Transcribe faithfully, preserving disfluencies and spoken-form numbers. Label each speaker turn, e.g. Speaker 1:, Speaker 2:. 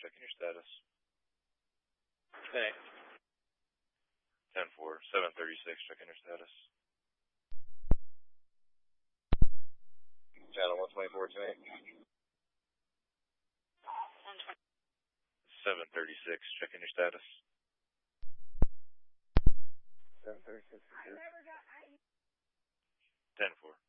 Speaker 1: checking your status.
Speaker 2: Thanks.
Speaker 1: ten four, seven thirty-six, checking your status.
Speaker 2: Channel one twenty-four, two eight.
Speaker 1: seven thirty-six, checking your status.
Speaker 2: seven thirty-six.
Speaker 1: ten four.